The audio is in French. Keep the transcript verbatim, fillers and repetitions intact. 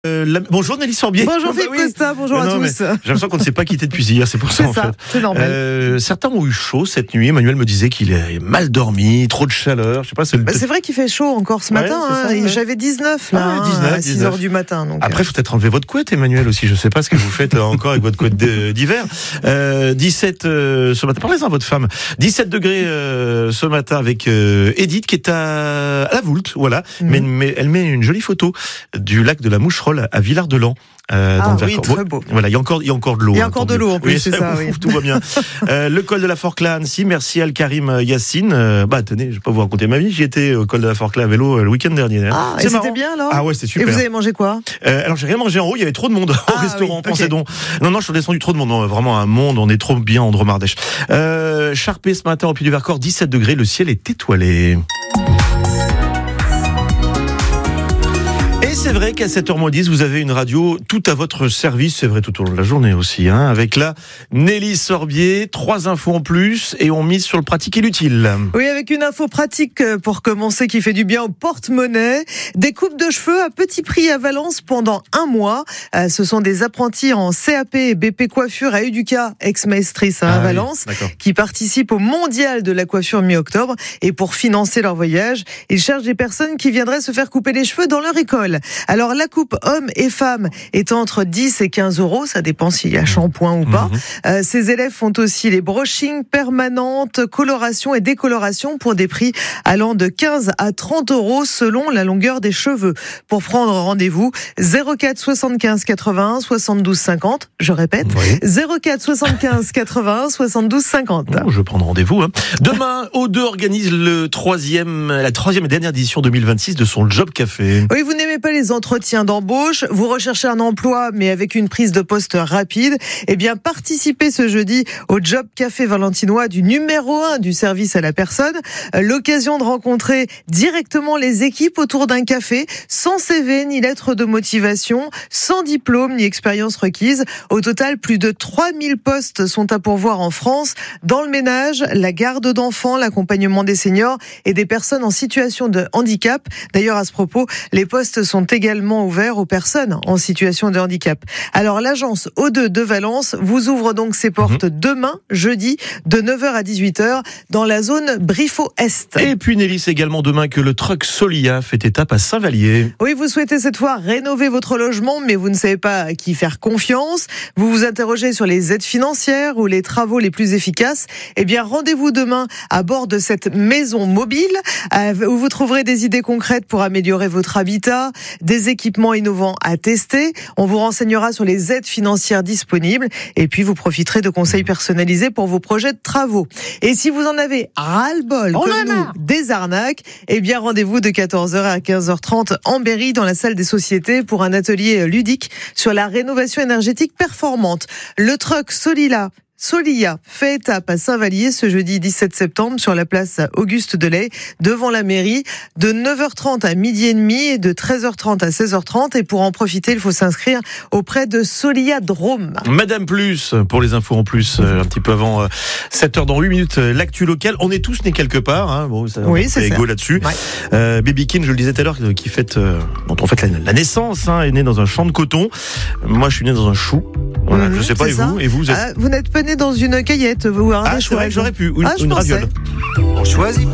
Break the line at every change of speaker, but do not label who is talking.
Euh, la... Bonjour Nelly Sorbier.
Bonjour Philippe
bah oui.
Costa, bonjour
non,
à
non,
tous.
J'ai l'impression qu'on ne s'est pas quitté depuis hier, c'est pour ça
C'est
en
ça,
fait.
c'est normal.
Euh, certains ont eu chaud cette nuit. Emmanuel me disait qu'il est mal dormi, trop de chaleur. Je sais pas. C'est, le...
bah, c'est vrai qu'il fait chaud encore ce
ouais,
matin.
ça,
Hein,
ouais.
J'avais dix-neuf là,
ah, dix-neuf,
à six heures du matin. Donc,
Après, il faut peut-être enlever votre couette, Emmanuel aussi. Je sais pas ce que vous faites encore avec votre couette d'hiver. Euh, dix-sept euh, ce matin. Parlez-en à votre femme. dix-sept degrés euh, ce matin avec euh, Edith qui est à, à la Voulte. Voilà. Mm. Mais, mais elle met une jolie photo du lac de la Moucherolle à Villard-de-Lans. Euh,
ah
dans le
oui, très beau.
Voilà, il y a encore, il y a encore de l'eau.
Il y a
hein,
encore de l'eau en plus,
oui,
c'est ça.
Ouf,
oui.
Tout va bien. euh, le col de la Forclaz à Annecy. Merci Al-Karim Yassine. Euh, bah tenez, je vais pas vous raconter ma vie. J'y étais au col de la Forclaz à vélo euh, le week-end dernier.
Ah,
c'est
et
marrant.
C'était bien alors.
Ah ouais, c'était super.
Et vous avez mangé quoi?
euh, Alors j'ai rien mangé en haut. Il y avait trop de monde
ah,
au restaurant.
Oui,
Pensez
okay.
donc. Non non, je suis descendu trop de monde. Non, vraiment un monde. On est trop bien en Dromardèche. Euh, Charpé ce matin au Puy du Vercors, dix-sept degrés. Le ciel est étoilé. Et c'est vrai qu'à sept heures moins dix, vous avez une radio tout à votre service, c'est vrai tout au long de la journée aussi, hein, avec la Nelly Sorbier, trois infos en plus et on mise sur le pratique et l'utile.
Oui, avec une info pratique pour commencer qui fait du bien au porte-monnaie. Des coupes de cheveux à petit prix à Valence pendant un mois. Ce sont des apprentis en C A P et B P coiffure à Educa, ex-maestrice à
ah
Valence,
oui,
qui participent au mondial de la coiffure mi-octobre. Et pour financer leur voyage, ils cherchent des personnes qui viendraient se faire couper les cheveux dans leur école. Alors la coupe hommes et femmes est entre dix et quinze euros, ça dépend s'il y a shampoing ou pas. Mmh. Euh, ces élèves font aussi les brushings permanentes, coloration et décoloration pour des prix allant de quinze à trente euros selon la longueur des cheveux. Pour prendre rendez-vous, zéro quatre soixante-quinze quatre-vingt-un soixante-douze cinquante, je répète, oui. zéro quatre soixante-quinze quatre-vingt-un soixante-douze cinquante.
Bon, je vais prendre rendez-vous. Hein. Demain, O deux organise le troisième, la troisième et dernière édition deux mille vingt-six de son Job Café.
Oui, vous n'aimez pas les entretiens d'embauche, vous recherchez un emploi mais avec une prise de poste rapide, eh bien participez ce jeudi au Job Café valentinois du numéro un du service à la personne. L'occasion de rencontrer directement les équipes autour d'un café, sans C V ni lettre de motivation, sans diplôme ni expérience requise. Au total, plus de trois mille postes sont à pourvoir en France, dans le ménage, la garde d'enfants, l'accompagnement des seniors et des personnes en situation de handicap. D'ailleurs, à ce propos, les postes sont également ouverts aux personnes en situation de handicap. Alors, l'agence O deux de Valence vous ouvre donc ses portes mmh. demain, jeudi, de neuf heures à dix-huit heures, dans la zone Briffaut-Est.
Et puis, Nelly, c'est également demain que le truck Solia fait étape à Saint-Vallier.
Oui, vous souhaitez cette fois rénover votre logement, mais vous ne savez pas à qui faire confiance. Vous vous interrogez sur les aides financières ou les travaux les plus efficaces. Eh bien, rendez-vous demain à bord de cette maison mobile, où vous trouverez des idées concrètes pour améliorer votre habitat, des équipements innovants à tester. On vous renseignera sur les aides financières disponibles et puis vous profiterez de conseils personnalisés pour vos projets de travaux. Et si vous en avez ras-le-bol, comme nous, des arnaques, eh bien rendez-vous de quatorze heures à quinze heures trente en Berry dans la salle des sociétés pour un atelier ludique sur la rénovation énergétique performante. Le truck Solila Solia fait étape à Saint-Vallier ce jeudi dix-sept septembre sur la place Auguste Delay devant la mairie de neuf heures trente à midi et demi et de treize heures trente à seize heures trente. Et pour en profiter, il faut s'inscrire auprès de Solia Drôme.
Madame Plus, pour les infos en plus, un petit peu avant sept heures dans huit minutes, l'actu locale. On est tous nés quelque part, hein. Bon, ça,
oui, c'est
égaux là-dessus.
Ouais.
Euh, Baby King, je le disais tout à l'heure, qui fête, euh, dont on fête la, la naissance, hein, est né dans un champ de coton. Moi, je suis né dans un chou. Voilà, mmh, je sais pas, et ça. vous, et vous, vous êtes...
ah, vous n'êtes pas né dans une caillette, vous, hein,
ah, c'est vrai, j'aurais pu, une, ah, une raviole.
On choisit